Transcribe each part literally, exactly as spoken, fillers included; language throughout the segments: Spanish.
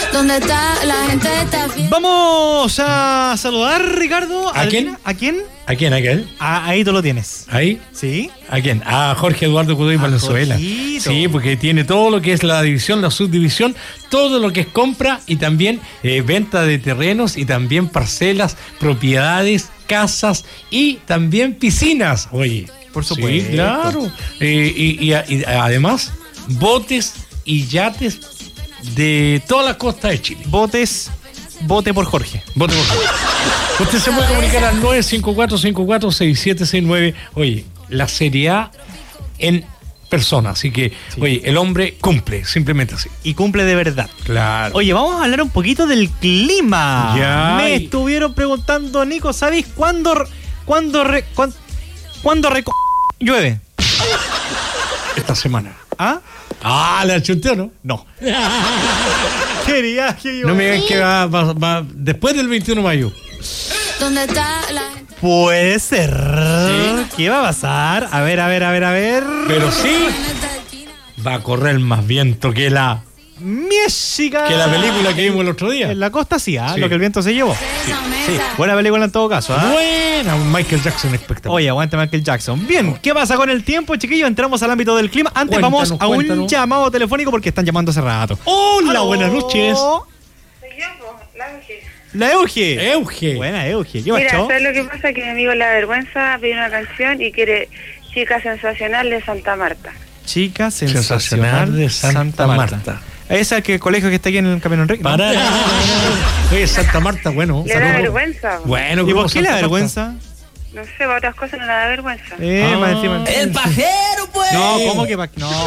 ¿Dónde está la gente de esta fiesta? Vamos a saludar, Ricardo. ¿A quién? ¿A quién? ¿A quién? ¿A quién? Ah, ahí tú lo tienes. ¿Ahí? ¿Sí? ¿A quién? A Jorge Eduardo Godoy Valenzuela. Jorgito. Sí, porque tiene todo lo que es la división, la subdivisión, todo lo que es compra y también eh, venta de terrenos y también parcelas, propiedades, casas y también piscinas. Oye, por supuesto. Sí, claro. Eh, y, y, y además, botes y yates de toda la costa de Chile. Botes, bote por Jorge. Vote por Jorge. Usted se puede comunicar al nueve cinco cuatro cinco cuatro seis siete seis nueve. Oye, la Serie A en persona. Así que, sí. Oye, el hombre cumple, simplemente así. Y cumple de verdad. Claro. Oye, vamos a hablar un poquito del clima. Ya. Me estuvieron preguntando, Nico, ¿sabéis cuándo, cuándo, re, cuándo, cuándo reco- llueve? Esta semana. ¿Ah? Ah, ¿la chunteo, no? No. Quería que yo... No me digan que va, va, va después del veintiuno de mayo. ¿Dónde está la gente? Puede ser. Sí. ¿Qué va a pasar? A ver, a ver, a ver, a ver. Pero sí va a correr más viento que la México. que la película que vimos el otro día. En la costa sí, ¿ah? Sí. Lo que el viento se llevó. Sí. Sí. Buena película en todo caso, ¿ah? Buena, Michael Jackson espectacular. Oye, aguanta Michael Jackson. Bien, ¿qué pasa con el tiempo, chiquillos? Entramos al ámbito del clima. Antes Cuéntanos, vamos a cuéntanos. un llamado telefónico porque están llamando hace rato. Hola, ¡Aló! buenas noches. Soy yo, po, la Euge. La Euge. Euge. Buena Euge. ¿Qué Mira, pasó? ¿sabes lo que pasa? Que mi amigo La Vergüenza pide una canción y quiere Chica Sensacional de Santa Marta. Chica sensacional, Sensacional de Santa Marta. Esa que el colegio que está aquí en el Camino Enrique. ¿no? Para. Oye, Santa Marta, bueno. Le da saludos. vergüenza. po. Bueno, ¿Y grupo por qué le da Santa vergüenza? No sé, para otras cosas no le da vergüenza. Eh, Ah. más encima. ¡El pajero, pues! No, ¿cómo que pa- no?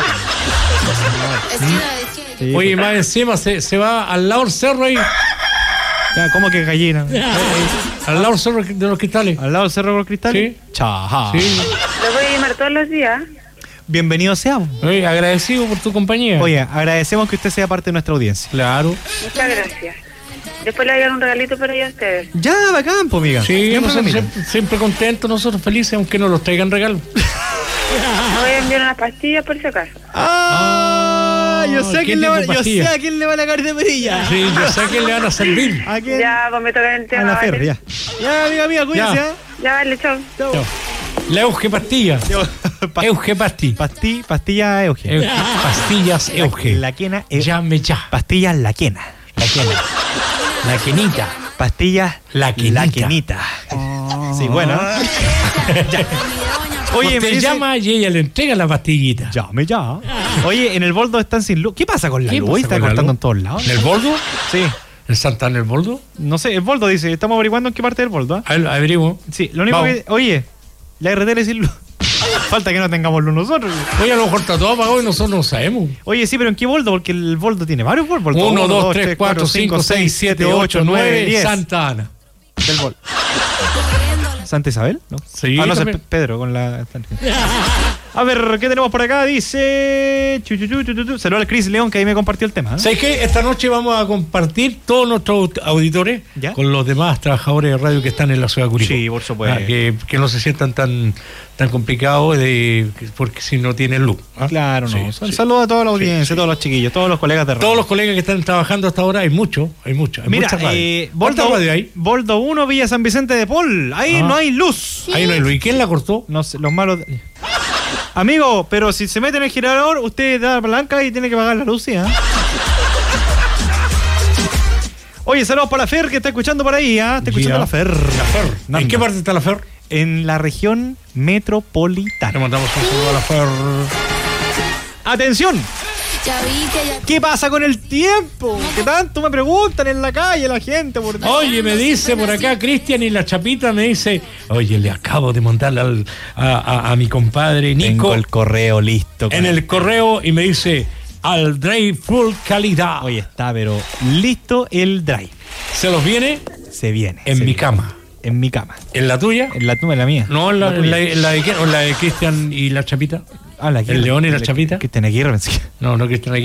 Esquina de izquierda. Sí, Oye, más encima se, se va al lado del cerro ahí. ya, ¿cómo que gallina? Al lado del cerro de los cristales. Al lado del Cerro del Cristal. Sí. Chaja. Sí. Lo voy a llamar todos los días. Bienvenido sea. Oye, agradecido por tu compañía. Oye, agradecemos que usted sea parte de nuestra audiencia. Claro. Muchas gracias. Después le voy a dar un regalito para ella a ustedes. Ya, bacán, pues, amiga. Sí, Siempre nosotros lo mismo. siempre, siempre contentos, nosotros felices, aunque no los traigan regalos. Me voy a enviar unas pastillas por si acaso. Ah, yo sé, a ¿qué quién le va, tipo yo sé pastilla? a quién le van a caer de perilla. Sí, yo sé que le van a servir. ¿A quién? Ya, pues me toca el A tema. la ¿vale? Ferry, ya. Ya, amiga mía, cuídese, Ya. ¿ah? Ya, vale, chao. Chao. Chao. La Euge Pastilla. Pa- Euge Pasti. Pasti, pastilla Euge. Euge. Pastillas Euge. La quena, Eu- Llame ya. pastillas la quena. La quena. La quenita. Pastillas La quenita. La quenita. Sí, bueno. Ya. Oye, me Usted dice- llama y ella le entrega la pastillita. Llame ya. Oye, en el boldo están sin luz. ¿Qué pasa con la ¿Qué luz? pasa Está con la cortando luz? en todos lados. ¿En el boldo? Sí. ¿En Santa Ana el boldo? No sé, el boldo dice, estamos averiguando en qué parte del boldo. ¿ah? A ver, averiguo. Sí, lo único Vamos. que. Oye, la R T L sin luz. Falta que no tengamos luz nosotros. Oye, a lo mejor está todo apagado y nosotros no sabemos. Oye, sí, pero ¿en qué boldo? Porque el boldo tiene varios boldos. uno, dos, tres, cuatro, cinco, seis, siete, ocho, nueve, diez. Santa Ana. Del boldo. ¿Santa Isabel? ¿No? Sí, Ah, no, ese es también. Pe- Pedro con la. A ver, ¿qué tenemos por acá? Dice. Chu, chu, chu, chu, chu. Saludos al Chris León que ahí me compartió el tema. ¿eh? ¿Sabes qué? Esta noche vamos a compartir todos nuestros auditores ¿Ya? con los demás trabajadores de radio que están en la ciudad de Curicó. Sí, por supuesto. Ah, que, que no se sientan tan, tan complicados de, porque si no tienen luz. ¿ah? Claro, no. Sí, sí. Saludos a toda la audiencia, Sí, sí. todos los chiquillos, todos los colegas de radio. Todos los colegas que están trabajando hasta ahora, hay mucho, hay mucho. Hay Mira, mucha radio. eh, ¿Cuánta Boldo, radio hay? Boldo uno, Villa San Vicente de Paul. Ahí Ah. no hay luz. Ahí no hay luz. ¿Y quién la cortó? No sé, los malos. de- Amigo, pero si se mete en el generador, usted da la palanca y tiene que pagar la luz, ¿sí? ¿eh? Oye, saludos para la Fer que está escuchando por ahí, ¿ah? Está escuchando Ya. la Fer. La Fer. Nanda. ¿En qué parte está la Fer? En la región Le metropolitana. mandamos un saludo a la Fer. ¡Atención! Ya vi que ya. ¿Qué pasa con el tiempo? Que tanto me preguntan en la calle la gente. Por... Oye, me dice por acá Cristian y la Chapita me dice, oye, le acabo de mandar al, a, a- a mi compadre Nico Tengo el correo listo. con en el correo y me dice, al drive full calidad. Oye, está, pero listo el drive. ¿Se los viene? Se viene. En se mi viene. cama. En mi cama. ¿En la tuya? En la tuya, en la mía. No, en la, La en tuya. la, en la de, quién? ¿O en la de Cristian y la Chapita. Ah, la ¿El león y la chapita? Que tiene que ir. No, no Cristian